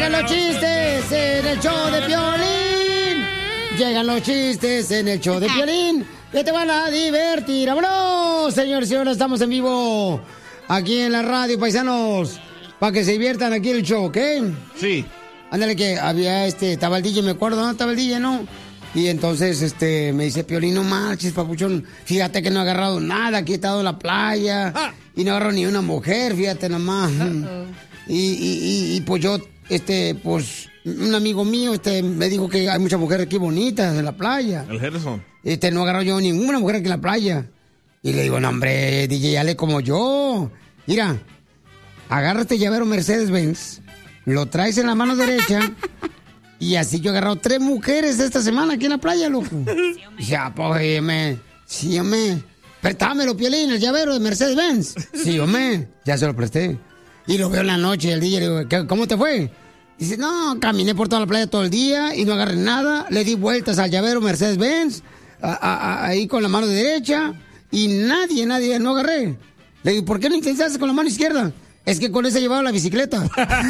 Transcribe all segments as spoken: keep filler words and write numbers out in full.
Llegan los chistes en el show de Piolín. Llegan los chistes en el show de Piolín. Que te van a divertir. ¡Vámonos! Señores y señoras, estamos en vivo aquí en la radio, paisanos. Para que se diviertan aquí en el show, ¿ok? Sí. Ándale, que había este, estaba el D J, me acuerdo, ¿no? Estaba el D J, ¿no? Y entonces, este, me dice, Piolín, no marches, papuchón. Fíjate que no he agarrado nada, aquí he estado en la playa. Ah. Y no agarro ni una mujer, fíjate nomás. Uh-oh. Y, y, y, y pues yo, este, pues, un amigo mío, este, me dijo que hay muchas mujeres aquí bonitas en la playa. El Harrison. Este, no agarro yo ninguna mujer aquí en la playa. Y le digo, no, hombre, D J, dale como yo. Mira, agárrate llavero Mercedes-Benz, lo traes en la mano derecha, y así yo he agarrado tres mujeres esta semana aquí en la playa, loco. Ya, pues, me, sí, hombre, prestámelo, Piolín, el llavero de Mercedes-Benz. Sí, hombre, ya se lo presté. Y lo veo en la noche, el día, le digo, ¿cómo te fue? Dice, no, caminé por toda la playa todo el día y no agarré nada, le di vueltas al llavero Mercedes-Benz, a, a, a, ahí con la mano derecha, y nadie, nadie, no agarré. Le digo, ¿por qué no intentaste con la mano izquierda? Es que con esa llevaba la bicicleta.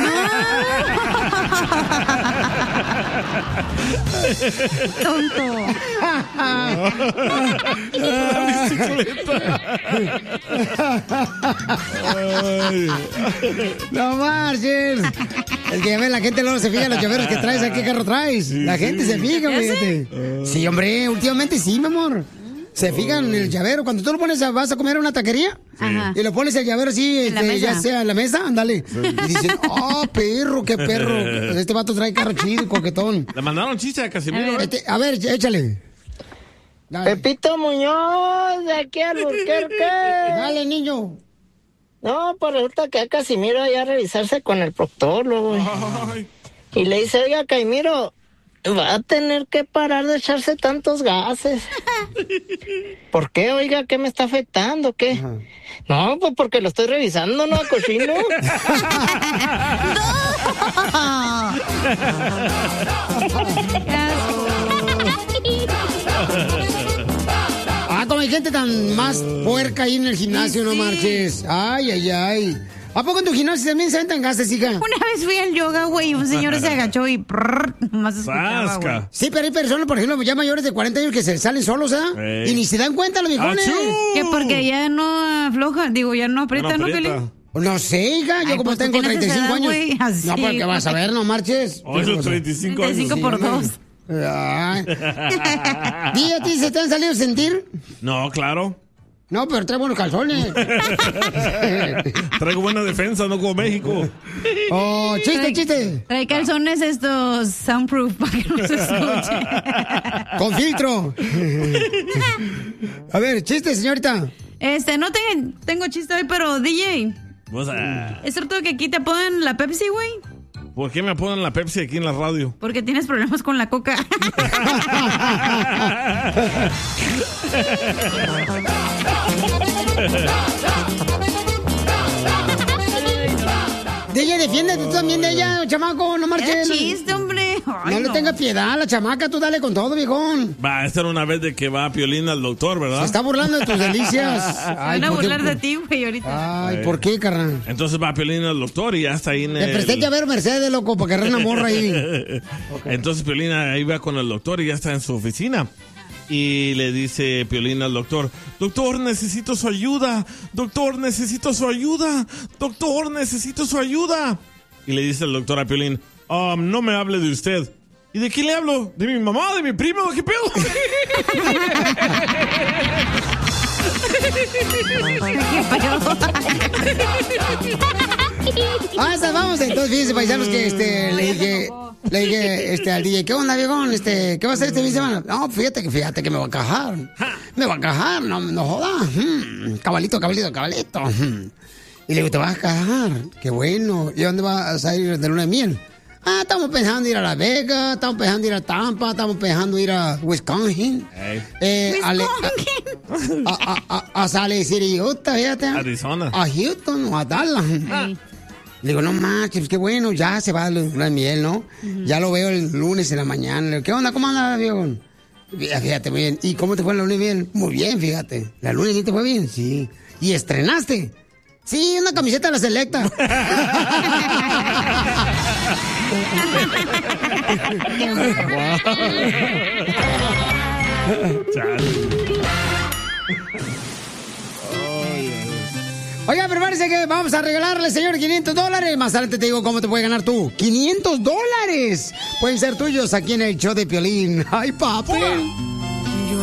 Tonto. La bicicleta. No marches. El que la gente luego se fija en los llaveros que traes, ¿a qué carro traes? Sí, la gente sí. se fija, fíjate. Uh. Sí, hombre, últimamente sí, mi amor. Se fijan en el llavero. Cuando tú lo pones, a, vas a comer a una taquería sí. y lo pones el llavero así, este, ya sea en la mesa, ándale. Sí. Y dicen, oh, perro, qué perro. Este vato trae carro chido, coquetón. Le mandaron chiste a Casimiro. A ver, este, a ver échale. Dale. Pepito Muñoz, de aquí a Albuquerque. Dale, niño. No, pues resulta que a Casimiro ya a revisarse con el proctólogo. Y le dice, oiga, Casimiro, va a tener que parar de echarse tantos gases. ¿Por qué? Oiga, ¿qué me está afectando? ¿Qué? Ajá. No, pues porque lo estoy revisando, ¿no, cochino? Ah, como hay gente tan más puerca ahí en el gimnasio, sí, no marches. Ay, ay, ay. ¿A poco en tu gimnasio también se aventan gases, hija? Una vez fui al yoga, güey, y un señor se agachó y prrr, nomás escuchaba, güey. Sí, pero hay personas, por ejemplo, ya mayores de cuarenta años que se salen solos, ¿ah? ¿eh? Y ni se dan cuenta los viejones. ¡Achú! Que porque ya no afloja, digo, ya no aprieta, ¿no, Felipe? No sé, hija, yo Ay, como pues tengo treinta y cinco edad, años. Wey, así, no, porque vas a ver, no marches. Oye, treinta y cinco años. treinta y cinco por dos. ¿Y a ti se te han salido a sentir? No, claro. No, pero trae buenos calzones. Traigo buena defensa, no como México. Oh, chiste, trae, chiste. Trae calzones estos soundproof para que no se escuche. Con filtro. A ver, chiste, señorita. Este, no te, tengo chiste hoy, pero D J. Pues, uh... ¿Es cierto que aquí te apodan la Pepsi, güey? ¿Por qué me apodan la Pepsi aquí en la radio? Porque tienes problemas con la coca. De ella, defiéndete tú también de ella, chamaco, no marches. Es chiste, hombre. Ay, no, no le tengas piedad a la chamaca, tú dale con todo, viejón. Va, esta era una vez de que va Piolín al doctor, ¿verdad? Se está burlando de tus delicias. Ay, van a burlar de ti, güey, ahorita. Ay, ¿por qué, carnal? Entonces va Piolín al doctor y ya está ahí en el... Le presté a ver Mercedes, loco, para que agarre una morra ahí. Okay. Entonces Piolín ahí va con el doctor y ya está en su oficina. Y le dice Piolín al doctor, doctor, necesito su ayuda, doctor, necesito su ayuda, doctor, necesito su ayuda. Y le dice el doctor a Piolín, um, no me hable de usted. ¿Y de quién le hablo? ¿De mi mamá? ¿De mi primo? ¿Qué pedo? Ah, vamos, entonces fíjense, paisanos, que este, le dije, le dije este, al D J, ¿qué onda, viejón? Este, ¿qué va a hacer este fin de semana? No, fíjate que fíjate que me va a cajar. Me va a cajar, no, no jodas. Hmm, cabalito, cabalito, cabalito. Hmm. Y le digo, ¿te vas a cajar? Qué bueno. ¿Y dónde vas a ir de luna de miel? Ah, estamos pensando ir a Las Vegas, estamos pensando ir a Tampa, estamos pensando ir a Wisconsin. Hey. Eh, Wisconsin. A, a, a, a, a Salt City, Utah, fíjate. Arizona. A Houston o a Dallas. Hey. Le digo, no manches, qué bueno, ya se va la luna de miel, ¿no? Uh-huh. Ya lo veo el lunes en la mañana. Le digo, ¿qué onda? ¿Cómo anda, viejo? Fíjate, muy bien. ¿Y cómo te fue la luna de miel? Muy bien, fíjate. ¿La luna de miel te fue bien? Sí. ¿Y estrenaste? Sí, una camiseta de la Selecta. Oiga, prepárese que vamos a regalarle, señor, quinientos dólares. Más adelante te digo cómo te puedes ganar tú. ¡quinientos dólares! Pueden ser tuyos aquí en el show de Piolín. ¡Ay, papi!